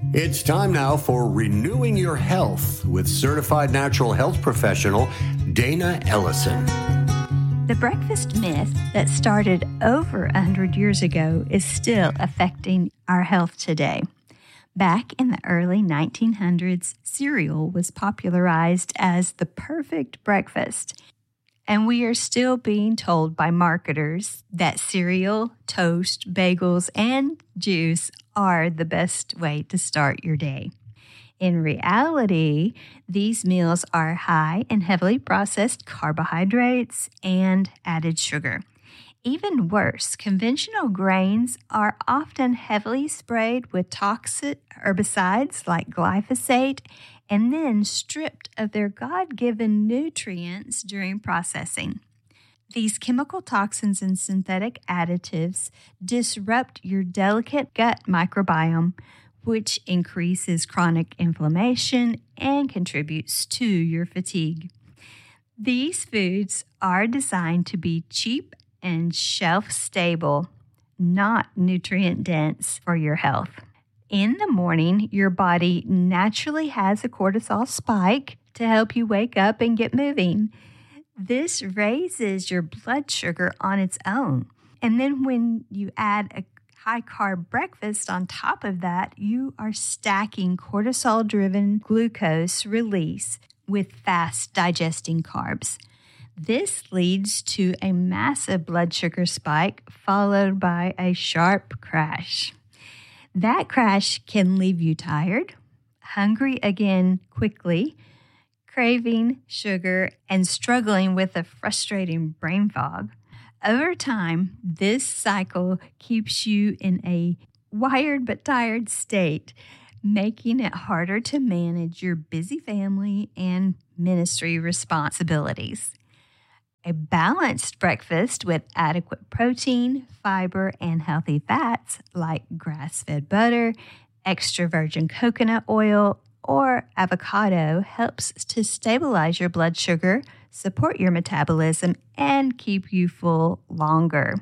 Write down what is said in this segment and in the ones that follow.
It's time now for Renewing Your Health with certified natural health professional Dana Ellison. The breakfast myth that started over 100 years ago is still affecting our health today. Back in the early 1900s, cereal was popularized as the perfect breakfast. And we are still being told by marketers that cereal, toast, bagels, and juice are the best way to start your day. In reality, these meals are high in heavily processed carbohydrates and added sugar. Even worse, conventional grains are often heavily sprayed with toxic herbicides like glyphosate and then stripped of their God-given nutrients during processing. These chemical toxins and synthetic additives disrupt your delicate gut microbiome, which increases chronic inflammation and contributes to your fatigue. These foods are designed to be cheap and shelf-stable, not nutrient-dense for your health. In the morning, your body naturally has a cortisol spike to help you wake up and get moving. This raises your blood sugar on its own. And then when you add a high-carb breakfast on top of that, you are stacking cortisol-driven glucose release with fast-digesting carbs. This leads to a massive blood sugar spike followed by a sharp crash. That crash can leave you tired, hungry again quickly, craving sugar, and struggling with a frustrating brain fog. Over time, this cycle keeps you in a wired but tired state, making it harder to manage your busy family and ministry responsibilities. A balanced breakfast with adequate protein, fiber, and healthy fats like grass-fed butter, extra virgin coconut oil, or avocado helps to stabilize your blood sugar, support your metabolism, and keep you full longer.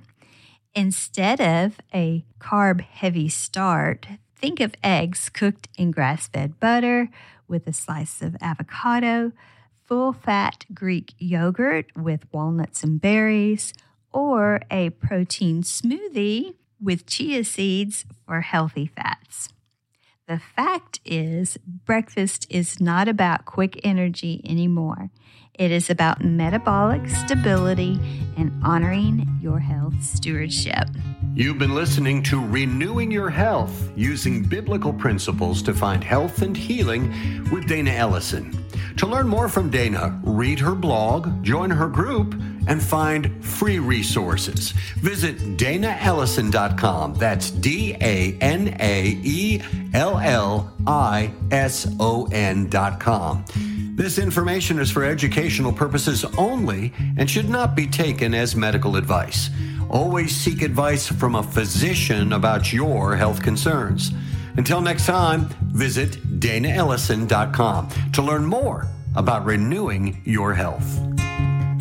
Instead of a carb-heavy start, think of eggs cooked in grass-fed butter with a slice of avocado, full-fat Greek yogurt with walnuts and berries, or a protein smoothie with chia seeds for healthy fats. The fact is, breakfast is not about quick energy anymore. It is about metabolic stability and honoring your health stewardship. You've been listening to Renewing Your Health, using biblical principles to find health and healing with Dana Ellison. To learn more from Dana, read her blog, join her group, and find free resources. Visit DanaEllison.com. That's DanaEllison.com. This information is for educational purposes only and should not be taken as medical advice. Always seek advice from a physician about your health concerns. Until next time, visit DanaEllison.com to learn more about renewing your health.